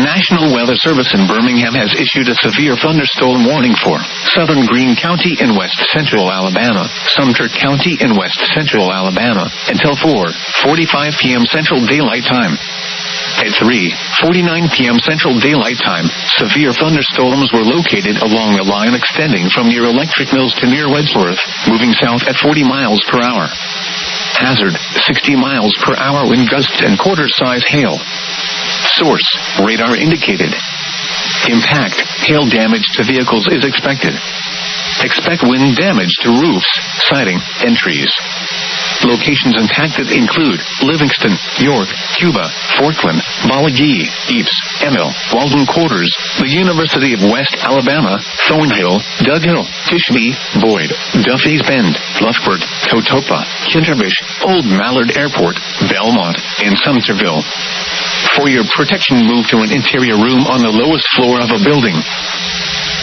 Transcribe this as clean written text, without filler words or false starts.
National Weather Service in Birmingham has issued a severe thunderstorm warning for southern Greene County in west central Alabama, Sumter County in west central Alabama, until 4:45 p.m. Central Daylight Time. At 3:49 p.m. Central Daylight Time, severe thunderstorms were located along a line extending from near Electric Mills to near Ledsworth, moving south at 40 miles per hour. Hazard, 60 miles per hour wind gusts and quarter-size hail. Source, radar indicated. Impact, hail damage to vehicles is expected. Expect wind damage to roofs, siding, and trees. Locations impacted include Livingston, York, Cuba, Forkland, Balaguer, Eeps, Emil, Walden Quarters, the University of West Alabama, Thornhill, Dug Hill, Tishby, Boyd, Duffy's Bend, Bluffport, Totopa, Kinterbish, Old Mallard Airport, Belmont, and Sumterville. For your protection, move to an interior room on the lowest floor of a building.